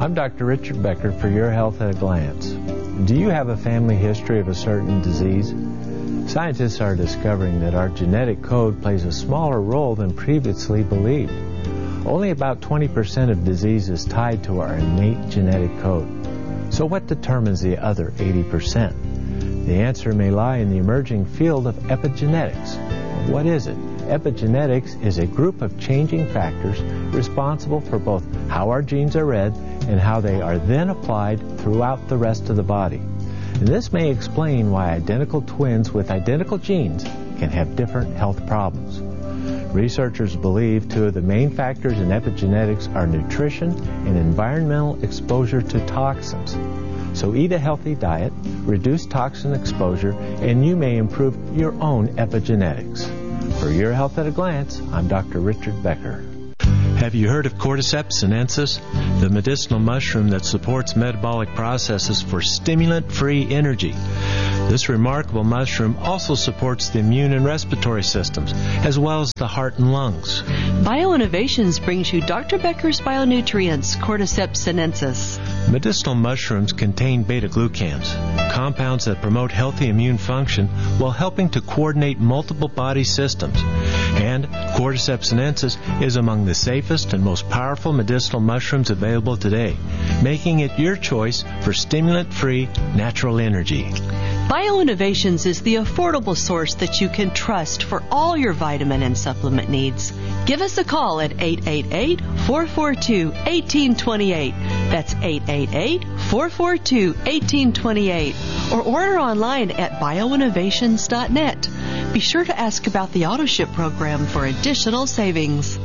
I'm Dr. Richard Becker for Your Health at a Glance. Do you have a family history of a certain disease? Scientists are discovering that our genetic code plays a smaller role than previously believed. Only about 20% of disease is tied to our innate genetic code. So what determines the other 80%? The answer may lie in the emerging field of epigenetics. What is it? Epigenetics is a group of changing factors responsible for both how our genes are read and how they are then applied throughout the rest of the body. And this may explain why identical twins with identical genes can have different health problems. Researchers believe two of the main factors in epigenetics are nutrition and environmental exposure to toxins. So eat a healthy diet, reduce toxin exposure, and you may improve your own epigenetics. For Your Health at a Glance, I'm Dr. Richard Becker. Have you heard of Cordyceps sinensis, the medicinal mushroom that supports metabolic processes for stimulant-free energy? This remarkable mushroom also supports the immune and respiratory systems, as well as the heart and lungs. BioInnovations brings you Dr. Becker's Bionutrients, Cordyceps sinensis. Medicinal mushrooms contain beta-glucans, compounds that promote healthy immune function while helping to coordinate multiple body systems. And Cordyceps sinensis is among the safest and most powerful medicinal mushrooms available today, making it your choice for stimulant-free natural energy. BioInnovations is the affordable source that you can trust for all your vitamin and supplement needs. Give us a call at 888-442-1828. That's 888-442-1828. Or order online at bioinnovations.net. Be sure to ask about the AutoShip program for additional savings.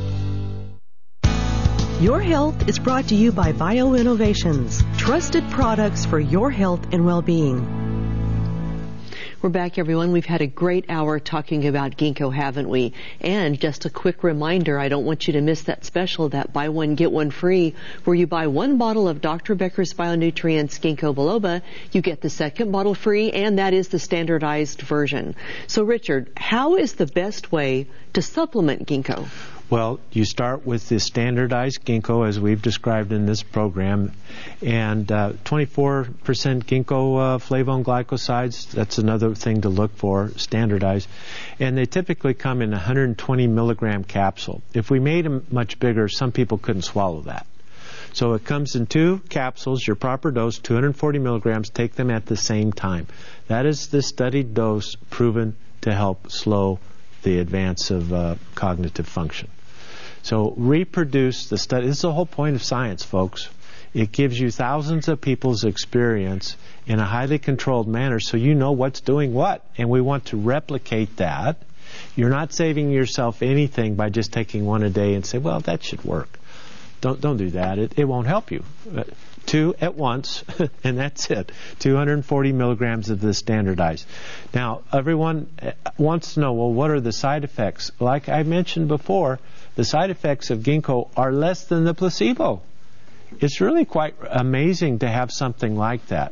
Your Health is brought to you by BioInnovations, trusted products for your health and well-being. We're back, everyone. We've had a great hour talking about ginkgo, haven't we? And just a quick reminder, I don't want you to miss that special, that buy one, get one free, where you buy one bottle of Dr. Becker's Bionutrients Ginkgo biloba, you get the second bottle free, and that is the standardized version. So, Richard, how is the best way to supplement ginkgo? Well, you start with the standardized ginkgo, as we've described in this program, and 24% ginkgo flavone glycosides. That's another thing to look for, standardized. And they typically come in a 120 milligram capsule. If we made them much bigger, some people couldn't swallow that. So it comes in 2 capsules, your proper dose, 240 milligrams. Take them at the same time. That is the studied dose proven to help slow the advance of cognitive function. So reproduce the study. This is the whole point of science, folks. It gives you thousands of people's experience in a highly controlled manner so you know what's doing what. And we want to replicate that. You're not saving yourself anything by just taking one a day and say, well, that should work. Don't do that. It won't help you. 2 at once, and that's it. 240 milligrams of the standardized. Now, everyone wants to know, well, what are the side effects? Like I mentioned before, the side effects of ginkgo are less than the placebo. It's really quite amazing to have something like that.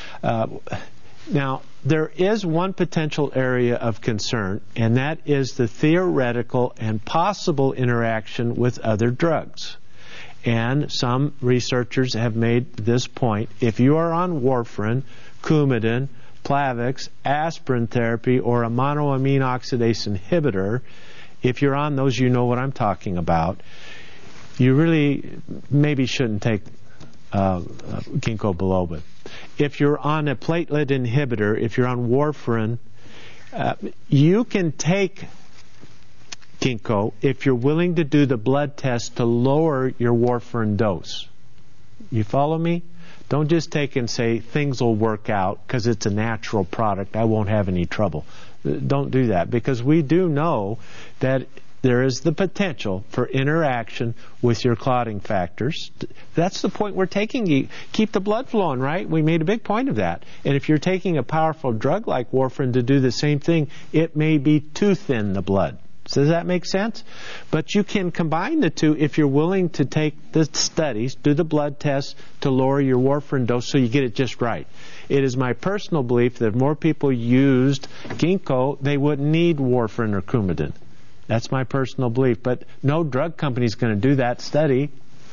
Now, there is one potential area of concern, and that is the theoretical and possible interaction with other drugs. And some researchers have made this point. If you are on warfarin, Coumadin, Plavix, aspirin therapy, or a monoamine oxidase inhibitor, if you're on those, you know what I'm talking about. You really maybe shouldn't take ginkgo biloba. If you're on a platelet inhibitor, if you're on warfarin, you can take ginkgo if you're willing to do the blood test to lower your warfarin dose. You follow me? Don't just take and say things will work out because it's a natural product. I won't have any trouble. Don't do that, because we do know that there is the potential for interaction with your clotting factors. That's the point we're taking. You keep the blood flowing, right? We made a big point of that. And if you're taking a powerful drug like warfarin to do the same thing, it may be too thin, the blood. Does that make sense? But you can combine the two if you're willing to take the studies, do the blood tests to lower your warfarin dose so you get it just right. It is my personal belief that if more people used ginkgo, they wouldn't need warfarin or Coumadin. That's my personal belief. But no drug company is going to do that study.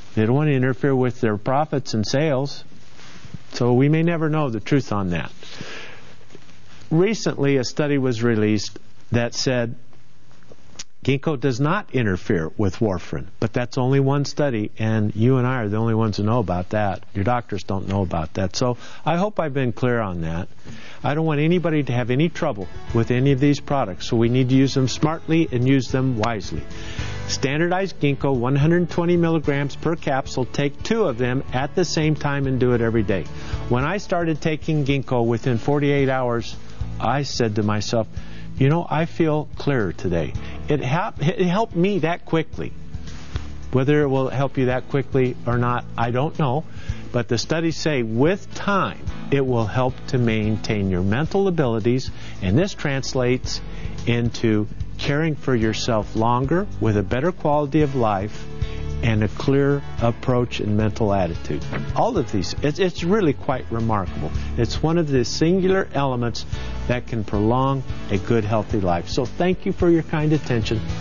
They don't want to interfere with their profits and sales. So we may never know the truth on that. Recently, a study was released that said ginkgo does not interfere with warfarin, but that's only one study, and you and I are the only ones who know about that. Your doctors don't know about that. So I hope I've been clear on that. I don't want anybody to have any trouble with any of these products, so we need to use them smartly and use them wisely. Standardized ginkgo, 120 milligrams per capsule. Take 2 of them at the same time and do it every day. When I started taking ginkgo within 48 hours, I said to myself, you know, I feel clearer today. It helped me that quickly. Whether it will help you that quickly or not, I don't know. But the studies say with time, it will help to maintain your mental abilities. And this translates into caring for yourself longer with a better quality of life and a clear approach and mental attitude. All of these, it's really quite remarkable. It's one of the singular elements that can prolong a good, healthy life. So thank you for your kind attention.